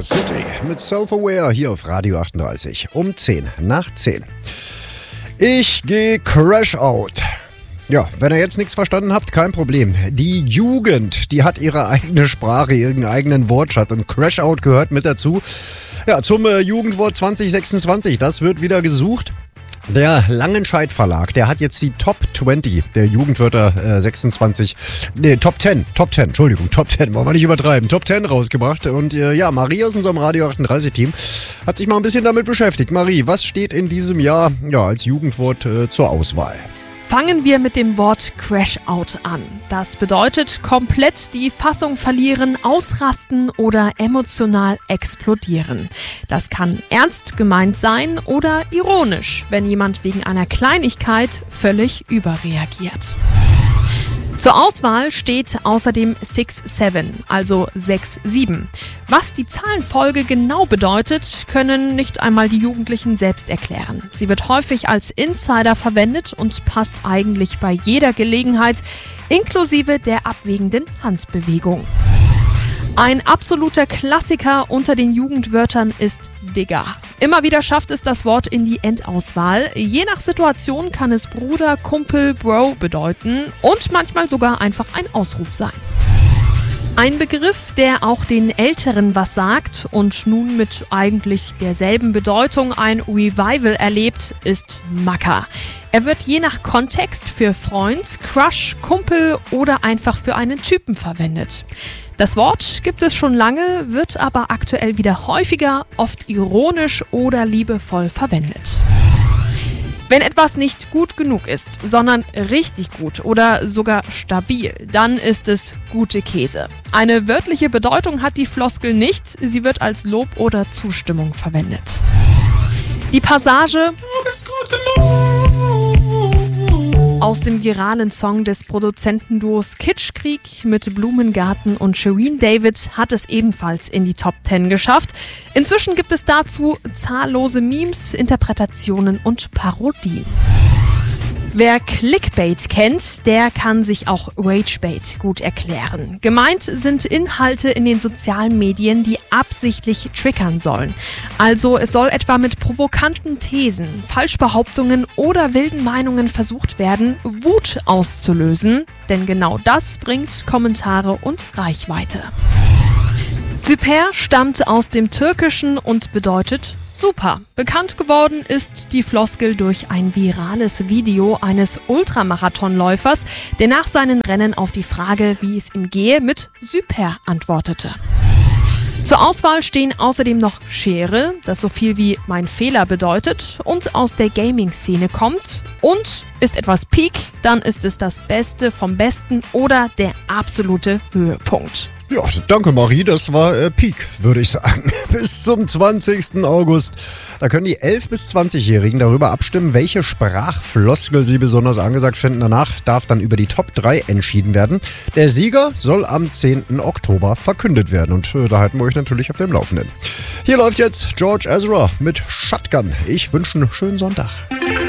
City mit Self-Aware hier auf Radio 38 um 10 nach 10. Ich gehe Crash Out. Ja, wenn ihr jetzt nichts verstanden habt, kein Problem. Die Jugend, die hat ihre eigene Sprache, ihren eigenen Wortschatz und Crash Out gehört mit dazu. Ja, zum Jugendwort 2026, das wird wieder gesucht. Der Langenscheidt Verlag, der hat jetzt die Top 20 der Jugendwörter Top 10, wollen wir nicht übertreiben, Top 10 rausgebracht. Und Marie aus unserem Radio 38 Team hat sich mal ein bisschen damit beschäftigt. Marie, was steht in diesem Jahr als Jugendwort zur Auswahl? Fangen wir mit dem Wort Crash Out an. Das bedeutet komplett die Fassung verlieren, ausrasten oder emotional explodieren. Das kann ernst gemeint sein oder ironisch, wenn jemand wegen einer Kleinigkeit völlig überreagiert. Zur Auswahl steht außerdem 6-7, also 6-7. Was die Zahlenfolge genau bedeutet, können nicht einmal die Jugendlichen selbst erklären. Sie wird häufig als Insider verwendet und passt eigentlich bei jeder Gelegenheit, inklusive der abwiegenden Handbewegung. Ein absoluter Klassiker unter den Jugendwörtern ist Digga. Immer wieder schafft es das Wort in die Endauswahl. Je nach Situation kann es Bruder, Kumpel, Bro bedeuten und manchmal sogar einfach ein Ausruf sein. Ein Begriff, der auch den Älteren was sagt und nun mit eigentlich derselben Bedeutung ein Revival erlebt, ist Macker. Er wird je nach Kontext für Freund, Crush, Kumpel oder einfach für einen Typen verwendet. Das Wort gibt es schon lange, wird aber aktuell wieder häufiger, oft ironisch oder liebevoll verwendet. Wenn etwas nicht gut genug ist, sondern richtig gut oder sogar stabil, dann ist es gute Käse. Eine wörtliche Bedeutung hat die Floskel nicht, sie wird als Lob oder Zustimmung verwendet. Die Passage "Du bist gut genug" aus dem viralen Song des Produzentenduos Kitschkrieg mit Blumengarten und Shirin David hat es ebenfalls in die Top 10 geschafft. Inzwischen gibt es dazu zahllose Memes, Interpretationen und Parodien. Wer Clickbait kennt, der kann sich auch Ragebait gut erklären. Gemeint sind Inhalte in den sozialen Medien, die absichtlich triggern sollen. Also es soll etwa mit provokanten Thesen, Falschbehauptungen oder wilden Meinungen versucht werden, Wut auszulösen. Denn genau das bringt Kommentare und Reichweite. Süper stammt aus dem Türkischen und bedeutet super. Bekannt geworden ist die Floskel durch ein virales Video eines Ultramarathonläufers, der nach seinen Rennen auf die Frage, wie es ihm gehe, mit super antwortete. Zur Auswahl stehen außerdem noch Schere, das so viel wie mein Fehler bedeutet und aus der Gaming-Szene kommt. Und ist etwas Peak, dann ist es das Beste vom Besten oder der absolute Höhepunkt. Ja, danke Marie, das war Peak, würde ich sagen. Bis zum 20. August. Da können die 11- bis 20-Jährigen darüber abstimmen, welche Sprachfloskel sie besonders angesagt finden. Danach darf dann über die Top 3 entschieden werden. Der Sieger soll am 10. Oktober verkündet werden und da halten wir euch natürlich auf dem Laufenden. Hier läuft jetzt George Ezra mit Shotgun. Ich wünsche einen schönen Sonntag.